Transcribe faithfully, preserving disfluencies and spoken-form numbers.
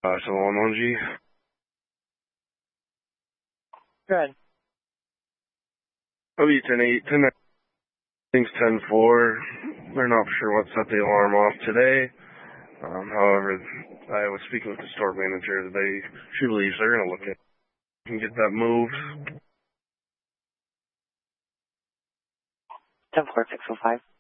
Uh, so on one G. Good. O B ten eight, ten nine, things ten four. They're not sure what set the alarm off today. Um, however, I was speaking with the store manager. They, she believes they're going to look at it and get that moved. ten four six oh five.